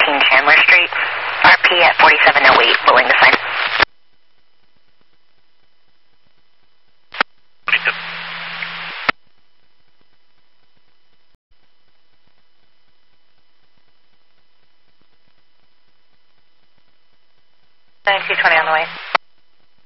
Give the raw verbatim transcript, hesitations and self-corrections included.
eighteen Chandler Street. R P at forty-seven oh eight, willing to sign. ninety-two twenty on the way.